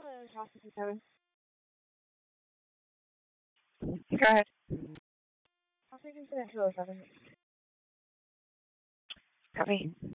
Hello, House 57. Go ahead. House 57, hello, 7. Copy.